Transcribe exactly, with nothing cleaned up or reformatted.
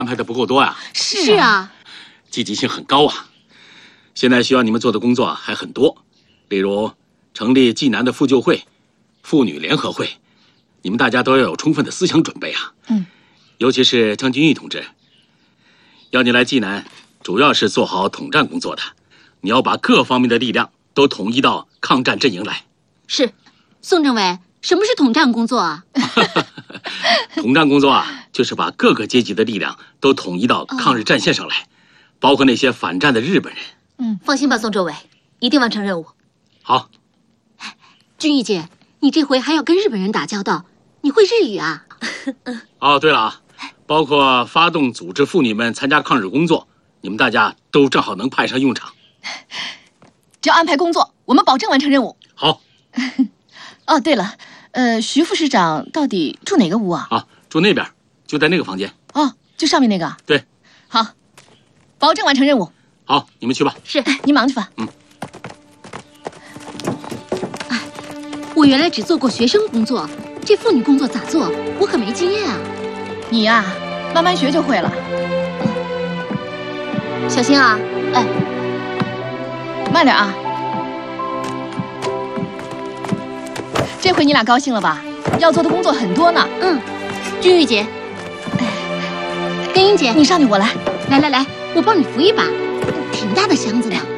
安排的不够多啊。 是是啊， 积极性很高啊。现在需要你们做的工作还很多，例如成立济南的妇救会、妇女联合会，你们大家都要有充分的思想准备啊。 嗯， 尤其是张君玉同志，要你来济南，主要是做好统战工作的。你要把各方面的力量都统一到抗战阵营来。 是，宋政委，什么是统战工作啊？ 统战工作啊，就是把各个阶级的力量都统一到抗日战线上来，哦、包括那些反战的日本人。 嗯，放心吧，宋政委，一定完成任务。 好。 君玉姐，你这回还要跟日本人打交道，你会日语啊？ 哦，对了啊，包括发动组织妇女们参加抗日工作，你们大家都正好能派上用场。 只要安排工作，我们保证完成任务。 好。 哦，对了，呃，徐副市长到底住哪个屋啊？ 啊，住那边，就在那个房间。 哦，就上面那个。 对。 好，保证完成任务。 好，你们去吧。 是， 你忙去吧。 嗯。 哎，我原来只做过学生工作，这妇女工作咋做？我可没经验啊。 你呀、啊，慢慢学就会了。 嗯、小心啊！哎。 慢点啊！这回你俩高兴了吧？要做的工作很多呢。 嗯，君玉姐，根英姐， 你上去，我来。 来来来，我帮你扶一把，挺大的箱子呢。